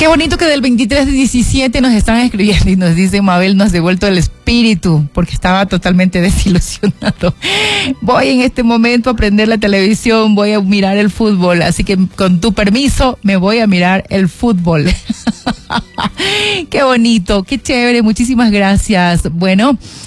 bonito que del 23 de 17 nos están escribiendo y nos dice Mabel, nos ha devuelto el espíritu porque estaba totalmente desilusionado. Voy en este momento a prender la televisión, voy a mirar el fútbol, así que con tu permiso me voy a mirar el fútbol. Qué bonito, qué chévere, muchísimas gracias. Bueno,